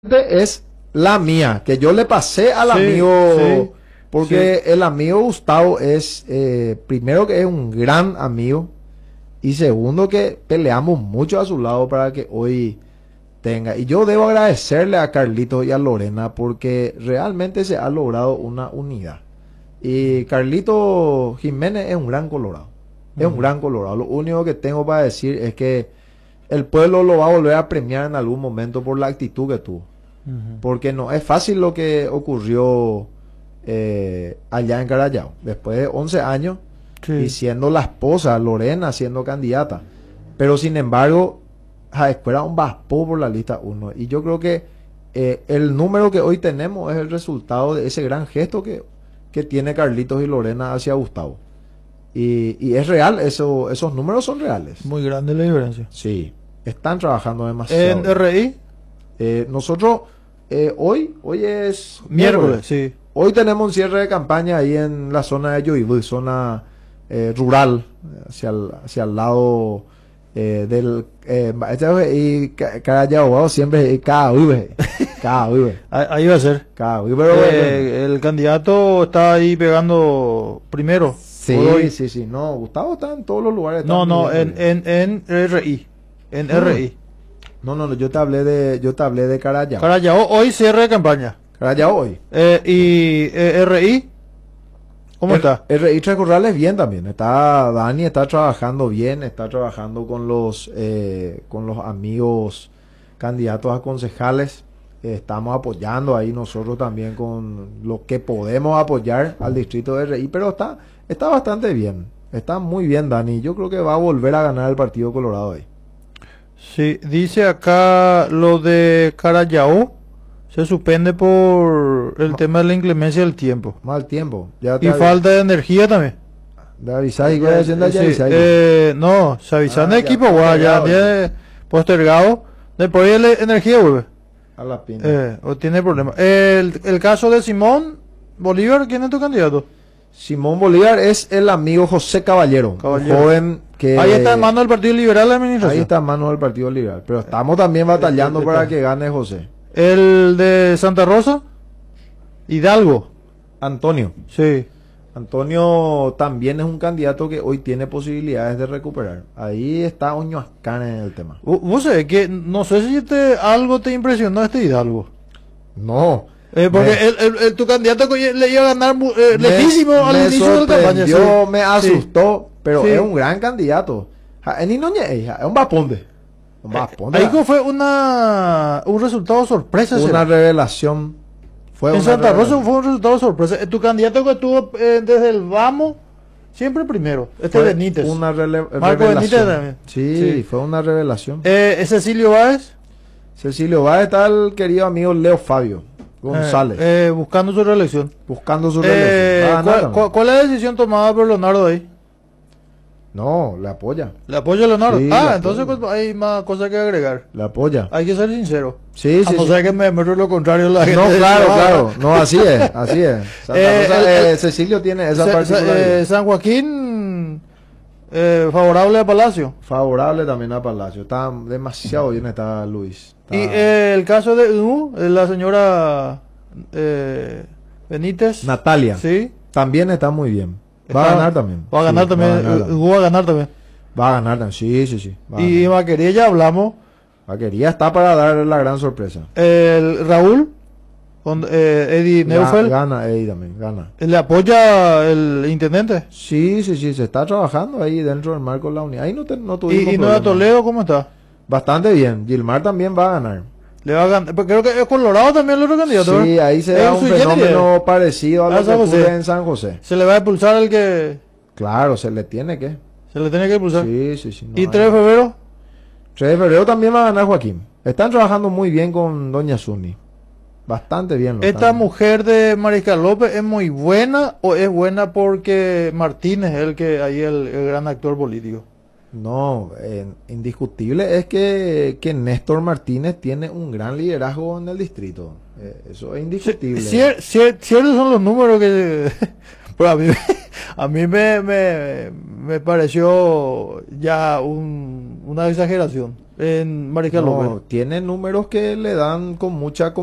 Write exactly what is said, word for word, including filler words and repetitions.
es la mía, que yo le pasé al Sí, amigo, sí, porque el amigo Gustavo es, eh, primero que es un gran amigo, y segundo que peleamos mucho a su lado para que hoy tenga. Y yo debo agradecerle a Carlitos y a Lorena porque realmente se ha logrado una unidad. Y Carlito Jiménez es un gran colorado, es un Ujú. gran colorado. Lo único que tengo para decir es que el pueblo lo va a volver a premiar en algún momento por la actitud que tuvo. Ujú. Porque no es fácil lo que ocurrió eh, allá en Carayao. Después de once años y Sí. siendo la esposa, Lorena, siendo candidata. Pero sin embargo, Escuela un baspó por la lista uno. Y yo creo que eh, el número que hoy tenemos es el resultado de ese gran gesto que, que tiene Carlitos y Lorena hacia Gustavo. Y, y es real, eso, esos números son reales. Muy grande la diferencia. Sí, están trabajando demasiado. En R I, Eh, nosotros, eh, hoy, hoy es miércoles, sí. Hoy tenemos un cierre de campaña ahí en la zona de Yoibuy, zona eh, rural, hacia el, hacia el lado eh, del... Eh, este- y ca- Carayao, siempre, y cada vive, cada vive, Ahí, ahí va a ser. cada vive, pero bueno. Eh, el candidato está ahí pegando primero. Sí, por hoy. sí, sí, no, Gustavo está en todos los lugares. está No, muy no, bien, en, muy bien. en, en R I. En Mm. R I. No, no, no, yo te hablé de, yo te hablé de Carayao. Carayao, hoy cierre de campaña. Carayao hoy. Eh, y eh, R I, ¿cómo está? R I Tres Corrales bien también. Está Dani está trabajando bien, está trabajando con los eh, con los amigos candidatos a concejales. Eh, estamos apoyando ahí nosotros también con lo que podemos apoyar al distrito de R I, pero está está bastante bien. Está muy bien Dani. Yo creo que va a volver a ganar el Partido Colorado ahí. Sí, dice acá lo de Carayao se suspende por el Ma- tema de la inclemencia del tiempo. Mal tiempo. Ya te Y avi- falta de energía también. de avisar y voy haciendo Sí, ya avisar. eh, no, se avisan Ah, de ya equipo, guau, ya postergado. tiene postergado. Después la energía vuelve. A la pinta. Eh, o tiene problemas. El, el caso de Simón Bolívar, ¿quién es tu candidato? Simón Bolívar es el amigo José Caballero, Caballero. un joven que... Ahí está en manos del Partido Liberal de Ahí Administración. está en manos del Partido Liberal. Pero estamos también batallando Eh, eh, para eh, que gane José. El de Santa Rosa, Hidalgo. Antonio. Sí. Antonio también es un candidato que hoy tiene posibilidades de recuperar. Ahí está Oño Ascana en el tema. V- Vos sabés que no sé si te, algo te impresionó este Hidalgo. No. Eh, porque me- el, el- el- tu candidato que le iba a ganar mu- eh, me- lejísimo al me inicio de la campaña. sorprendió, sí. me Sí. asustó, pero Sí. es un gran candidato. Ja, en Inoñe, ja, es un baponde. Un baponde. Ahí como fue una un resultado sorpresa. Una será. revelación. Fue En una Santa Rosa revelación. fue un resultado sorpresa. Eh, Tu candidato que estuvo eh, desde el vamos, siempre primero. Este Fue Benítez. Una rele- Marco revelación. Benítez también. Sí, Sí. fue una revelación. Eh, ¿es Cecilio Báez? Cecilio, va a estar el querido amigo Leo Fabio González, Eh, eh, buscando su reelección. buscando su Eh, reelección. Va a ganar ¿cuál, también. cuál- cuál es la decisión tomada por Leonardo ahí? No, le apoya, ¿Le apoya a Leonardo? Sí, ah, le entonces apoyo. pues, hay más cosas que agregar. le apoya. Hay que ser sincero. Sí, a sí, no sí. ser que me muestre lo contrario la gente. No, dice, claro, "Ah, claro. No, así es, así es. Santa Eh, Rosa, el- eh, el- Cecilio tiene esa Sa- sa- particularidad. eh, San Joaquín, eh, favorable a Palacio. Favorable también a Palacio. Está demasiado bien, está Luis. Está- Y eh, el caso de uh, la señora eh, Benítez. Natalia. Sí. También está muy bien. Va a Está- ganar también. Va a ganar Sí, también. Va a ganar eh, también. Hugo va a ganar también. Va a ganar también. Sí, sí, sí. Va a Y ganar. Maquería ya hablamos. Vaquería está para dar la gran sorpresa. El Raúl, con eh, Eddie Ga- Neufeld, Gana ahí también, gana. le apoya el intendente. Sí, sí, sí, se está trabajando ahí dentro del marco de la unidad. Ahí no, te, no Y, tuvimos y Nueva problema. Toledo, ¿cómo está? Bastante bien. Gilmar también va a ganar. Le va a ganar. Pero creo que es Colorado también el otro candidato. Sí, ¿verdad? ahí se Es da un sui generis. fenómeno parecido a Ah, lo que San José. ocurre en San José. Se le va a expulsar el que Claro, se le tiene que. se le tiene que expulsar. Sí, sí, sí. no y hay- tres de febrero. tres de febrero también va a ganar Joaquín. Están trabajando muy bien con Doña Zuni. Bastante bien. lo ¿Esta están- mujer de Mariscal López es muy buena o es buena porque Martínez es el que ahí el, el gran actor político? No, eh, indiscutible es que, que Néstor Martínez tiene un gran liderazgo en el distrito. Eh, eso es indiscutible. Cier- cier- ciertos son los números que pero a mí, A mí me, me, me pareció ya un, una exageración en Mariscal No, López. tiene números que le dan con mucha